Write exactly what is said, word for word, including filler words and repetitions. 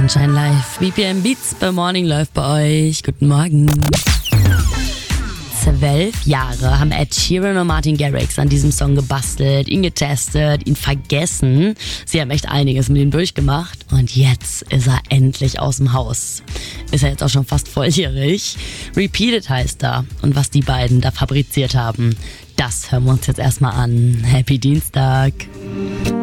Sunshine Live. B P M Beats bei Morning läuft bei euch. Guten Morgen. Zwölf Jahre haben Ed Sheeran und Martin Garrix an diesem Song gebastelt, ihn getestet, ihn vergessen. Sie haben echt einiges mit ihm durchgemacht und jetzt ist er endlich aus dem Haus. Ist er jetzt auch schon fast volljährig. Repeated heißt er. Und was die beiden da fabriziert haben, das hören wir uns jetzt erstmal an. Happy Dienstag.